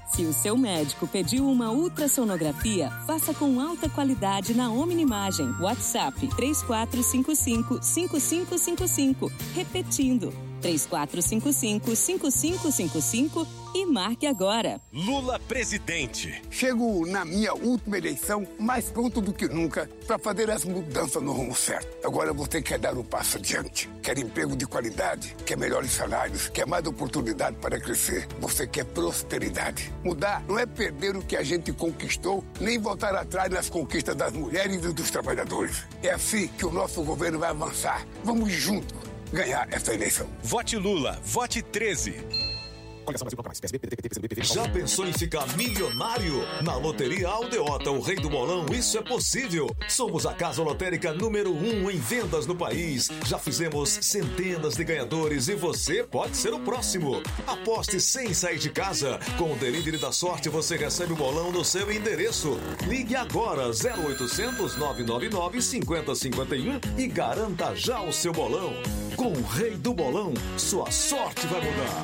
Se o seu médico pediu uma ultrassonografia, faça com alta qualidade na Omnimagem. WhatsApp 3455-5555. Repetindo, 3455-5555 e marque agora. Lula presidente. Chego na minha última eleição mais pronto do que nunca para fazer as mudanças no rumo certo. Agora você quer dar um passo adiante. Quer emprego de qualidade, quer melhores salários, quer mais oportunidade para crescer. Você quer prosperidade. Mudar não é perder o que a gente conquistou, nem voltar atrás nas conquistas das mulheres e dos trabalhadores. É assim que o nosso governo vai avançar. Vamos juntos ganhar essa eleição. Vote Lula, vote 13. Já pensou em ficar milionário? Na Loteria Aldeota, o rei do bolão, isso é possível. Somos a casa lotérica número 1 em vendas no país. Já fizemos centenas de ganhadores e você pode ser o próximo. Aposte sem sair de casa. Com o Delivery da Sorte, você recebe o bolão no seu endereço. Ligue agora 0800 999 5051 e garanta já o seu bolão. Com o rei do bolão, sua sorte vai mudar.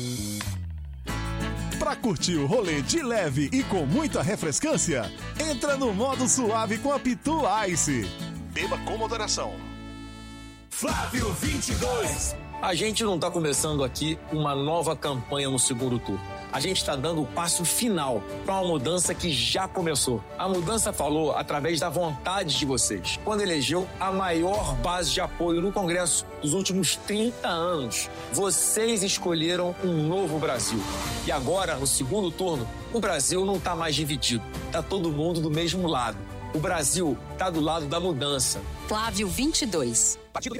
Pra curtir o rolê de leve e com muita refrescância, entra no modo suave com a Pitu Ice. Beba com moderação. Flávio 22. A gente não está começando aqui uma nova campanha no segundo turno. A gente está dando o passo final para uma mudança que já começou. A mudança falou através da vontade de vocês, quando elegeu a maior base de apoio no Congresso dos últimos 30 anos. Vocês escolheram um novo Brasil. E agora, no segundo turno, o Brasil não está mais dividido. Está todo mundo do mesmo lado. O Brasil está do lado da mudança. Flávio 22. Partido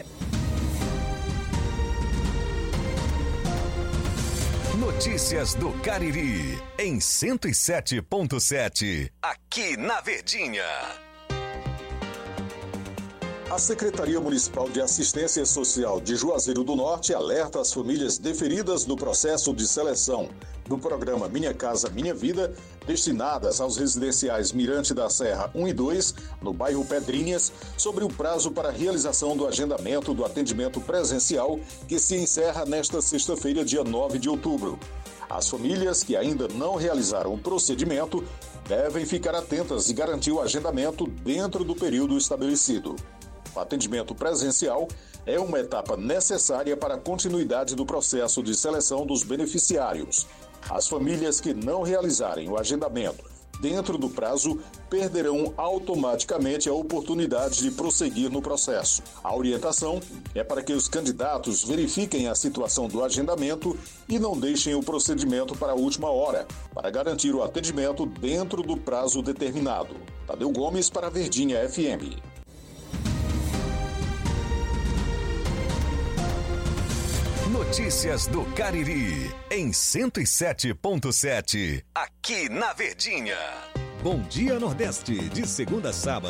Notícias do Cariri, em 107.7, aqui na Verdinha. A Secretaria Municipal de Assistência Social de Juazeiro do Norte alerta as famílias deferidas no processo de seleção do programa Minha Casa Minha Vida, destinadas aos residenciais Mirante da Serra 1 e 2, no bairro Pedrinhas, sobre o prazo para a realização do agendamento do atendimento presencial, que se encerra nesta sexta-feira, dia 9 de outubro. As famílias que ainda não realizaram o procedimento devem ficar atentas e garantir o agendamento dentro do período estabelecido. O atendimento presencial é uma etapa necessária para a continuidade do processo de seleção dos beneficiários. As famílias que não realizarem o agendamento dentro do prazo perderão automaticamente a oportunidade de prosseguir no processo. A orientação é para que os candidatos verifiquem a situação do agendamento e não deixem o procedimento para a última hora, para garantir o atendimento dentro do prazo determinado. Tadeu Gomes para a Verdinha FM. Notícias do Cariri, em 107.7, aqui na Verdinha. Bom Dia Nordeste, de segunda a sábado.